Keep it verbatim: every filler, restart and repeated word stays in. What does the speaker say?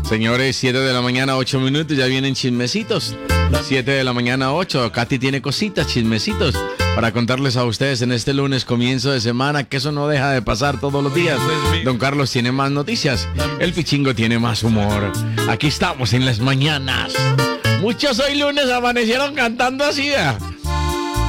Señores, siete de la mañana, ocho minutos, ya vienen chismecitos. siete de la mañana, ocho. Katy tiene cositas, chismecitos, para contarles a ustedes en este lunes, comienzo de semana, que eso no deja de pasar todos los días. Don Carlos tiene más noticias. El Pichingo tiene más humor. Aquí estamos en las mañanas. Muchos hoy lunes amanecieron cantando así, ¿eh?